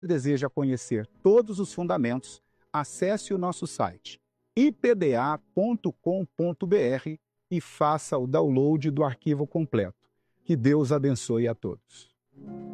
deseja conhecer todos os fundamentos, acesse o nosso site ipda.com.br e faça o download do arquivo completo. Que Deus abençoe a todos.